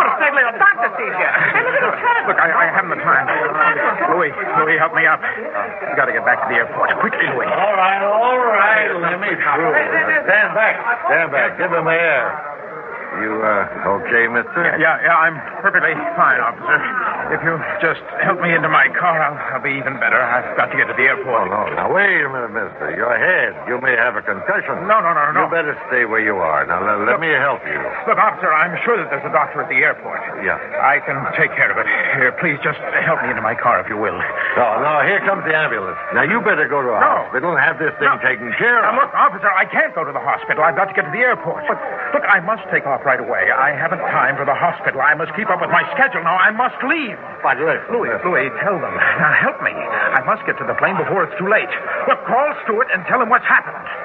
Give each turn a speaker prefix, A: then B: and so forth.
A: Stay till the doctor sees you.
B: And look at his head.
C: Look, I haven't the time. Louis, help me up. You got to get back to the airport. Quickly, Louis.
D: All right. Let me through. Stand back. Give him the air. You, okay, mister?
C: Yeah, I'm perfectly fine, officer. If you just help me into my car, I'll be even better. I've got to get to the airport.
D: Oh, no. Now, wait a minute, mister. Your head. You may have a concussion.
C: No.
D: You better stay where you are. Now, let me help you.
C: Look, officer, I'm sure that there's a doctor at the airport.
D: Yeah.
C: I can take care of it. Here, please just help me into my car, if you will.
D: No, here comes the ambulance. Now, you better go to a hospital and have this thing taken care of.
C: Now, look, officer, I can't go to the hospital. I've got to get to the airport. But, look, I must take off right away. I haven't time for the hospital. I must keep up with my schedule now. I must leave.
D: But listen.
C: Louis, tell them. Now, help me. I must get to the plane before it's too late. Look, call Stewart and tell him what's happened.